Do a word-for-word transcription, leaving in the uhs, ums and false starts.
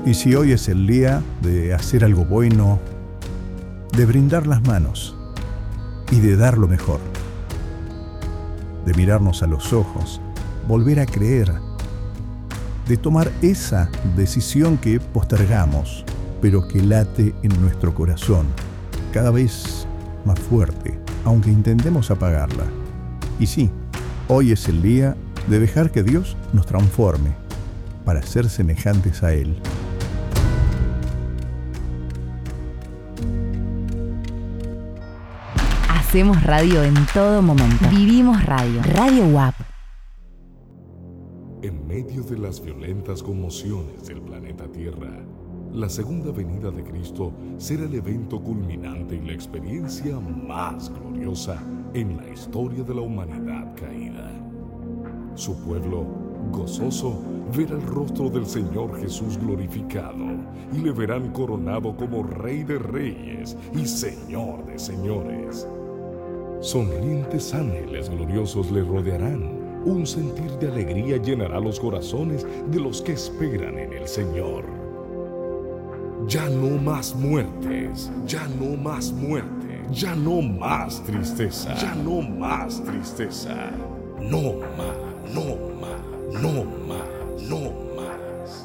Y si hoy es el día de hacer algo bueno, de brindar las manos y de dar lo mejor, de mirarnos a los ojos, volver a creer, de tomar esa decisión que postergamos, pero que late en nuestro corazón, cada vez más fuerte, aunque intentemos apagarla. Y sí, hoy es el día de dejar que Dios nos transforme para ser semejantes a Él. Hacemos radio en todo momento. Vivimos radio. Radio U A P. En medio de las violentas conmociones del planeta Tierra, la segunda venida de Cristo será el evento culminante y la experiencia más gloriosa en la historia de la humanidad caída. Su pueblo, gozoso, verá el rostro del Señor Jesús glorificado y le verán coronado como Rey de Reyes y Señor de Señores. Sonrientes ángeles gloriosos le rodearán. Un sentir de alegría llenará los corazones de los que esperan en el Señor. Ya no más muertes, ya no más muerte, ya no más tristeza, ya no más tristeza. No más, no más, no más, no más.